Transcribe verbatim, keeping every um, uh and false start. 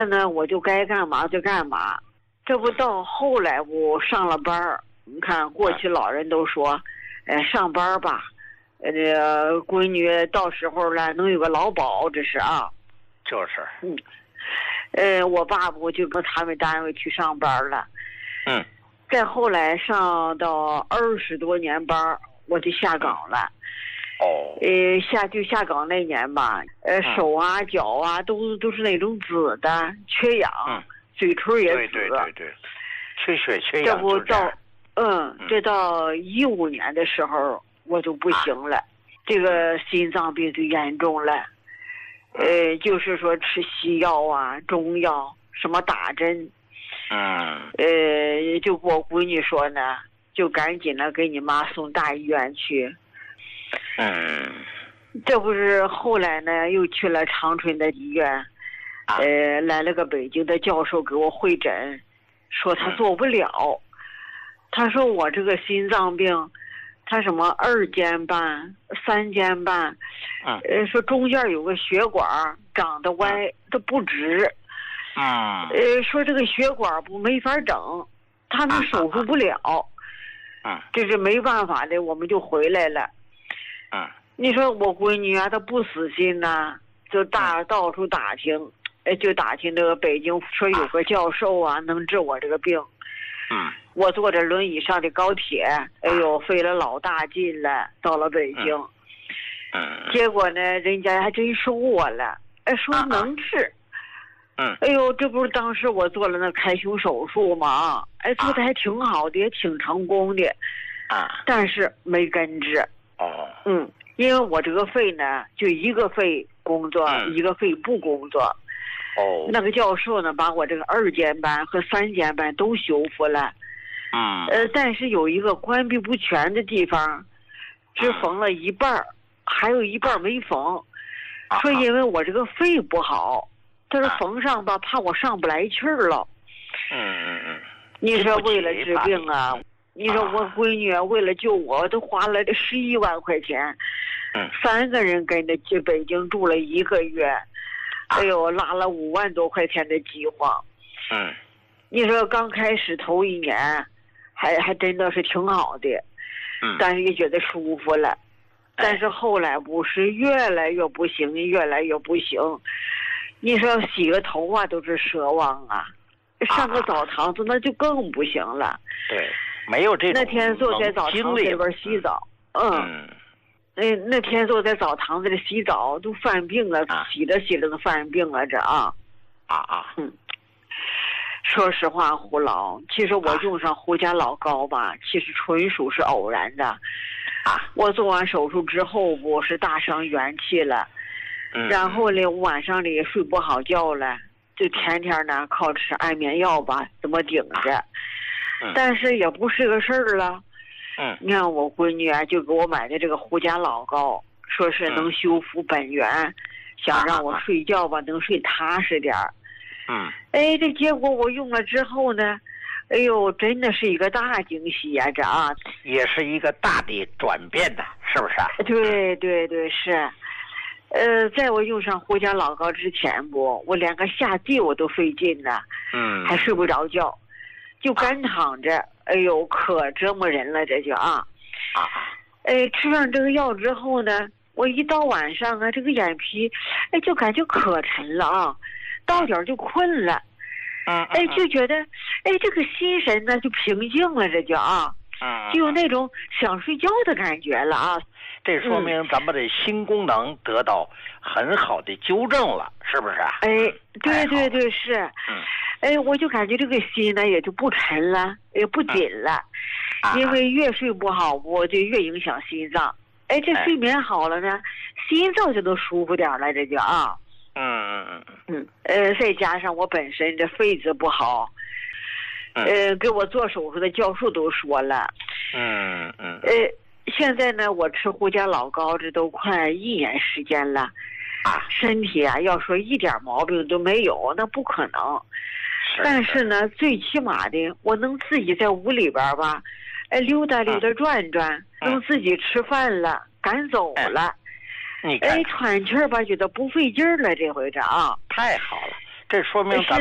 呢我就该干嘛就干嘛。这不到后来我上了班儿，你看过去老人都说，呃，上班吧，呃，这个闺女到时候了能有个劳保，这是啊。 就是。 嗯。呃，我爸爸就跟他们单位去上班了。 嗯。 再后来上到二十多年班，我就下岗了。 哦。 呃，下就下岗那年吧，呃，嗯、手啊脚啊都都是那种紫的，缺氧， 嗯、 嘴唇也紫。 对对对对，缺血缺氧。 这不到，嗯，这到一五年的时候我就不行了，啊、这个心脏病就严重了。呃，就是说吃西药啊、中药，什么打针， 嗯， 呃，就跟我闺女说呢，就赶紧的给你妈送大医院去。 嗯， 这不是后来呢，又去了长春的医院， 啊、 呃，来了个北京的教授给我会诊，说他做不了，嗯、他说我这个心脏病。他什么二尖瓣、三尖瓣，呃，说中间有个血管长得歪，它不直， 嗯， 呃，说这个血管不没法整，他们手术不了， 嗯， 这是没办法的，我们就回来了。 嗯， 你说我闺女啊，她不死心呐，就大到处打听，呃，就打听这个北京说有个教授啊，能治我这个病。 嗯， 我坐着轮椅上的高铁，哎呦，费了老大劲了，到了北京。 嗯， 结果呢，人家还真收我了，哎，说能治。 嗯， 哎呦，这不是当时我做了那开胸手术吗？哎，做的还挺好的，也挺成功的。 啊， 但是没根治。 哦。 嗯，因为我这个肺呢，就一个肺工作， 嗯、 一个肺不工作。 哦， 那个教授呢，把我这个二尖瓣和三尖瓣都修复了， 嗯， 呃，但是有一个关闭不全的地方，只缝了一半儿，还有一半没缝， 啊、 说因为我这个肺不好，他说缝上吧，怕我上不来气儿了。 嗯嗯嗯， 你说为了治病啊，你说我闺女为了救我，都花了这十一万块钱， 嗯， 三个人跟着去北京住了一个月。哎呦，拉了五万多块钱的饥荒。 嗯， 你说刚开始头一年，还还真的是挺好的， 嗯， 但是也觉得舒服了。但是后来不是越来越不行，越来越不行。你说洗个头啊，都是奢望啊，上个澡堂子那就更不行了。 对，没有这种那天坐在澡堂子里边洗澡，嗯。 嗯那那天坐在澡堂子里洗澡，都犯病了， 啊、 洗着洗着都犯病了，这啊， 啊啊， 嗯。说实话，胡老，其实我用上胡家老膏吧，啊、其实纯属是偶然的。 啊， 我做完手术之后，不是大伤元气了， 嗯， 然后呢，晚上里睡不好觉了，就天天呢靠吃安眠药吧，怎么顶着， 啊嗯、 但是也不是个事儿了。 嗯， 你看我闺女啊，就给我买的这个胡家老膏，说是能修复本源，嗯、想让我睡觉吧，能睡踏实点儿。 嗯， 哎，这结果我用了之后呢，哎呦，真的是一个大惊喜呀、啊！这啊， 也是一个大的转变的，是不是啊？ 对对对，是。呃，在我用上胡家老膏之前不，我连个下地我都费劲呢， 嗯， 还睡不着觉，就干躺着。啊哎呦，可折磨人了，这就啊， 啊， 哎，吃上这个药之后呢，我一到晚上啊，这个眼皮，哎，就感觉可沉了啊，到点就困了， 嗯， 哎，就觉得，哎，这个心神呢就平静了，这就啊， 嗯， 就有那种想睡觉的感觉了啊。 这说明咱们的心功能得到很好的纠正了，是不是啊？ 哎，对对对，是。 嗯。 哎，我就感觉这个心呢也就不沉了，也不紧了， 嗯、 因为越睡不好，我就越影响心脏。哎，这睡眠好了呢，哎、心脏就都舒服点了，这就啊。 嗯嗯嗯嗯。呃，再加上我本身这肺子不好， 嗯、 呃，给我做手术的教授都说了。 嗯嗯。 呃，现在呢，我吃胡家老膏这都快一年时间了， 啊， 身体啊，要说一点毛病都没有，那不可能。 是但是呢，最起码的，我能自己在屋里边吧，哎，溜达溜达转转， 嗯、 能自己吃饭了，敢走了， 嗯、你哎，喘气儿吧，觉得不费劲儿了，这回这啊， 太好了。 这说明咱